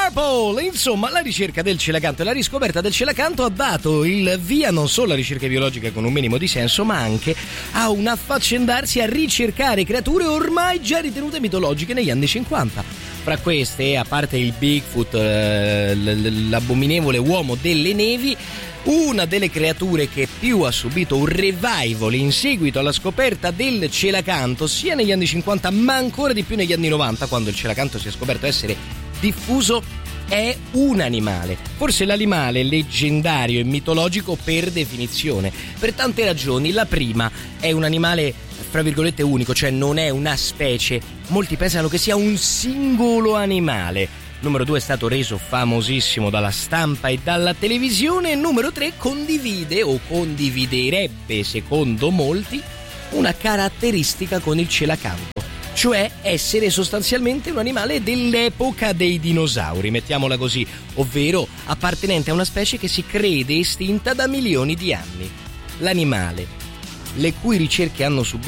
Purple. Insomma, la ricerca del celacanto e la riscoperta del celacanto ha dato il via non solo a ricerche biologiche con un minimo di senso, ma anche a un affaccendarsi a ricercare creature ormai già ritenute mitologiche negli anni 50. Fra queste, a parte il Bigfoot, l'abominevole uomo delle nevi, una delle creature che più ha subito un revival in seguito alla scoperta del celacanto, sia negli anni 50 ma ancora di più negli anni 90, quando il celacanto si è scoperto essere diffuso, è un animale. Forse l'animale leggendario e mitologico per definizione, per tante ragioni. La prima, è un animale fra virgolette unico, cioè non è una specie. Molti pensano che sia un singolo animale. Numero 2, è stato reso famosissimo dalla stampa e dalla televisione. E numero 3, condivide o condividerebbe, secondo molti, una caratteristica con il celacanto, cioè essere sostanzialmente un animale dell'epoca dei dinosauri, mettiamola così, ovvero appartenente a una specie che si crede estinta da milioni di anni. L'animale, le cui ricerche hanno subito